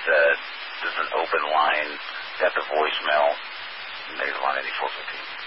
there's an open line at the voicemail. There's 18415.